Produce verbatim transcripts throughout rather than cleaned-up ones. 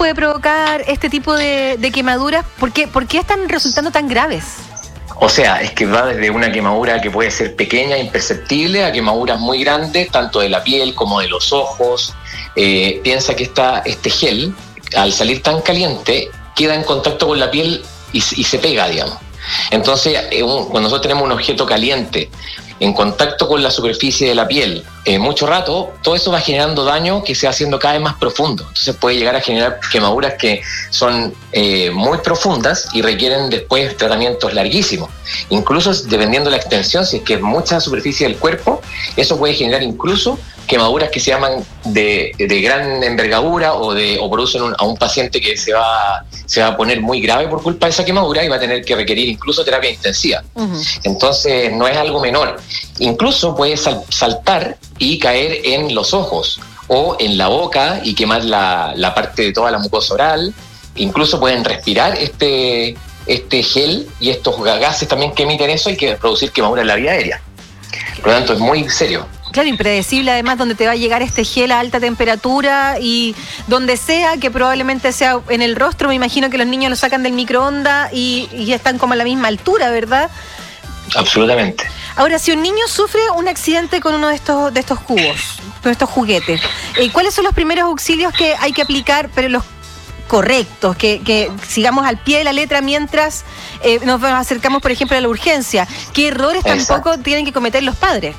puede provocar este tipo de, de quemaduras? ¿Por qué, ¿Por qué están resultando tan graves? O sea, es que va desde una quemadura que puede ser pequeña, imperceptible, a quemaduras muy grandes, tanto de la piel como de los ojos. Eh, piensa que esta, este gel, al salir tan caliente, queda en contacto con la piel y, y se pega, digamos. Entonces, eh, un, cuando nosotros tenemos un objeto caliente en contacto con la superficie de la piel eh, mucho rato, todo eso va generando daño que se va haciendo cada vez más profundo. Entonces puede llegar a generar quemaduras que son eh, muy profundas y requieren después tratamientos larguísimos. Incluso dependiendo de la extensión, si es que es mucha superficie del cuerpo, eso puede generar incluso quemaduras que se llaman de, de gran envergadura o, de, o producen un, a un paciente que se va, se va a poner muy grave por culpa de esa quemadura y va a tener que requerir incluso terapia intensiva. Uh-huh. Entonces no es algo menor. Incluso puede sal, saltar y caer en los ojos o en la boca y quemar la, la parte de toda la mucosa oral. Incluso pueden respirar este, este gel y estos gases también que emiten eso y que producir quemaduras en la vía aérea. Por lo tanto, es muy serio. Claro, impredecible además, donde te va a llegar este gel a alta temperatura y donde sea, que probablemente sea en el rostro. Me imagino que los niños lo sacan del microondas y, y están como a la misma altura, ¿verdad? Absolutamente. Ahora, si un niño sufre un accidente con uno de estos, de estos cubos, con estos juguetes, eh, ¿cuáles son los primeros auxilios que hay que aplicar, pero los correctos, que, que sigamos al pie de la letra mientras eh, nos acercamos, por ejemplo, a la urgencia? ¿Qué errores Exacto. tampoco tienen que cometer los padres?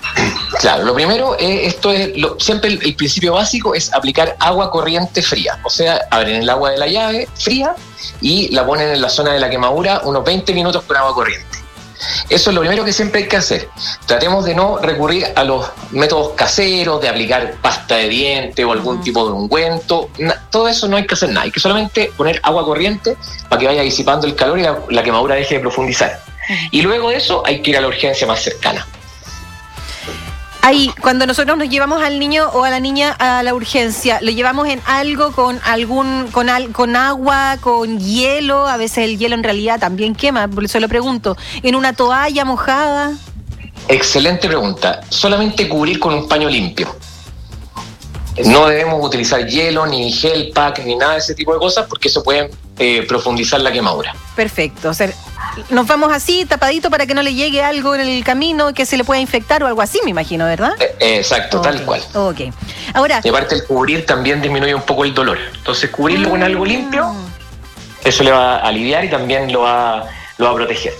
Claro, lo primero, eh, esto es lo, siempre el, el principio básico es aplicar agua corriente fría. O sea, abren el agua de la llave fría y la ponen en la zona de la quemadura unos veinte minutos con agua corriente. Eso es lo primero que siempre hay que hacer. Tratemos de no recurrir a los métodos caseros, de aplicar pasta de diente o algún uh-huh. tipo de ungüento. Na, todo eso no hay que hacer nada. Hay que solamente poner agua corriente para que vaya disipando el calor y la, la quemadura deje de profundizar. Uh-huh. Y luego de eso hay que ir a la urgencia más cercana. Ahí, cuando nosotros nos llevamos al niño o a la niña a la urgencia, ¿lo llevamos en algo con algún, con, al, con agua, con hielo? A veces el hielo en realidad también quema, por eso lo pregunto. ¿En una toalla mojada? Excelente pregunta. Solamente cubrir con un paño limpio. No debemos utilizar hielo, ni gel pack, ni nada de ese tipo de cosas, porque eso puede eh, profundizar la quemadura. Perfecto. O sea, nos vamos así, tapadito, para que no le llegue algo en el camino que se le pueda infectar o algo así, me imagino, ¿verdad? Eh, exacto, okay. Tal cual. Ok. Ahora, y aparte el cubrir también disminuye un poco el dolor. Entonces, cubrirlo mm. con algo limpio, eso le va a aliviar y también lo va, lo va a proteger.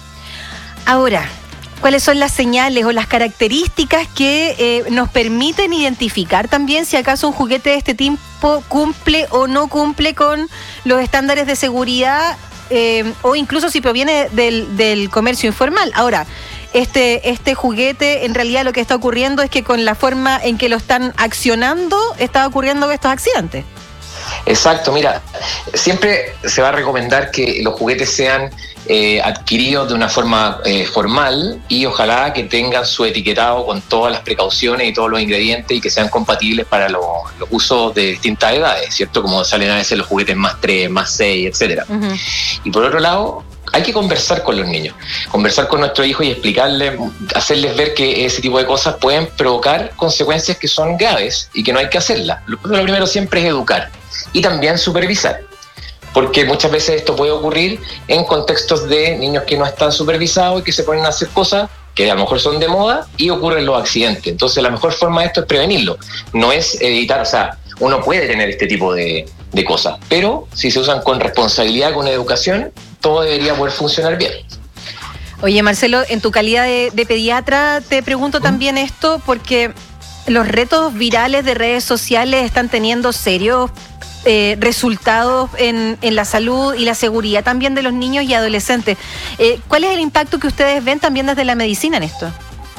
Ahora, ¿cuáles son las señales o las características que eh, nos permiten identificar también si acaso un juguete de este tipo cumple o no cumple con los estándares de seguridad eh, o incluso si proviene del, del comercio informal? Ahora, este, este juguete en realidad lo que está ocurriendo es que con la forma en que lo están accionando está ocurriendo estos accidentes. Exacto, mira, siempre se va a recomendar que los juguetes sean eh, adquiridos de una forma eh, formal y ojalá que tengan su etiquetado con todas las precauciones y todos los ingredientes y que sean compatibles para lo, los usos de distintas edades, ¿cierto? Como salen a veces los juguetes más tres, más seis, etcétera. Uh-huh. Y por otro lado, hay que conversar con los niños, conversar con nuestros hijos y explicarles, hacerles ver que ese tipo de cosas pueden provocar consecuencias que son graves y que no hay que hacerlas. Lo, lo primero siempre es educar y también supervisar, porque muchas veces esto puede ocurrir en contextos de niños que no están supervisados y que se ponen a hacer cosas que a lo mejor son de moda y ocurren los accidentes. Entonces la mejor forma de esto es prevenirlo, no es evitar, o sea, uno puede tener este tipo de, de cosas, pero si se usan con responsabilidad, con educación, todo debería poder funcionar bien. Oye, Marcelo, en tu calidad de, de pediatra te pregunto también esto porque los retos virales de redes sociales están teniendo serios eh, resultados en, en la salud y la seguridad también de los niños y adolescentes. Eh, ¿Cuál es el impacto que ustedes ven también desde la medicina en esto?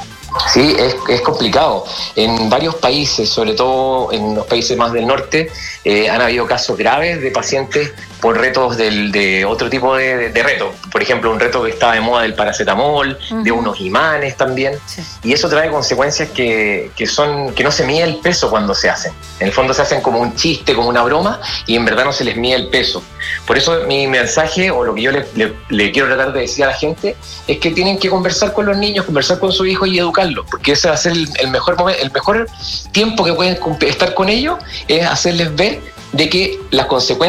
Sí, es, es complicado. En varios países, sobre todo en los países más del norte, eh, han habido casos graves de pacientes por retos del, de otro tipo de, de, de retos. Por ejemplo, un reto que estaba de moda del paracetamol, uh-huh. de unos imanes también. Sí. Y eso trae consecuencias que, que son que no se mide el peso cuando se hacen. En el fondo se hacen como un chiste, como una broma, y en verdad no se les mide el peso. Por eso mi mensaje, o lo que yo le, le, le quiero tratar de decir a la gente, es que tienen que conversar con los niños, conversar con sus hijos y educarlos, porque ese va a ser el, el mejor momento, el mejor tiempo que pueden estar con ellos, es hacerles ver de que las consecuencias